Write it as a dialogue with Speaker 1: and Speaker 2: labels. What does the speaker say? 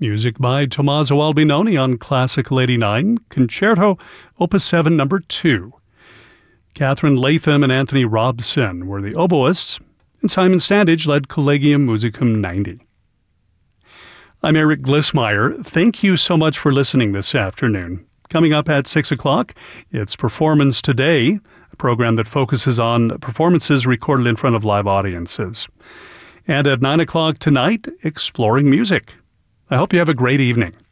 Speaker 1: Music by Tommaso Albinoni on Classical 89, Concerto, Opus 7, No. 2. Catherine Latham and Anthony Robson were the oboists, and Simon Standage led Collegium Musicum 90. I'm Eric Glissmeyer. Thank you so much for listening this afternoon. Coming up at 6 o'clock, it's Performance Today, a program that focuses on performances recorded in front of live audiences. And at 9 o'clock tonight, Exploring Music. I hope you have a great evening.